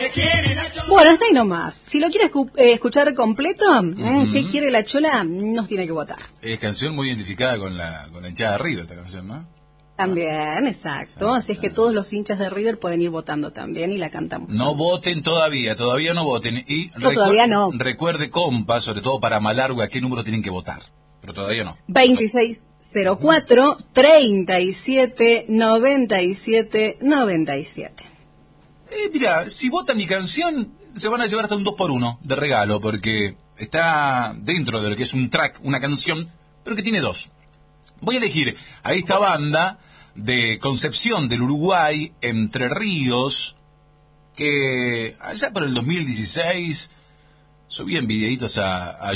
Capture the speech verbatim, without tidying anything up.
Bueno, hasta ahí nomás. Si lo quiere escu- eh, escuchar completo, uh-huh. ¿Qué quiere la chola? Nos tiene que votar. Es canción muy identificada con la, con la hinchada de River, esta canción, ¿no? También, exacto. Así es que todos los hinchas de River pueden ir votando también y la cantamos. No voten todavía, todavía no voten. Y no, todavía no. Recuerde, compa, sobre todo para Malargüe, a qué número tienen que votar. Pero todavía no. veintiséis cero cuatro, treinta y siete, noventa y siete, noventa y siete. Eh, mira, si votan mi canción, se van a llevar hasta un dos por uno de regalo, porque está dentro de lo que es un track, una canción, pero que tiene dos. Voy a elegir a esta banda de Concepción del Uruguay, Entre Ríos, que allá por el dos mil dieciséis subían videitos a, a